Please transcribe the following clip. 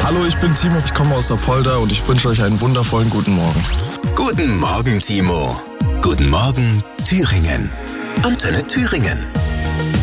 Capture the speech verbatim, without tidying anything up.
Hallo, ich bin Timo, ich komme aus Apolda und ich wünsche euch einen wundervollen guten Morgen. Guten Morgen, Timo. Guten Morgen, Thüringen. Antenne Thüringen.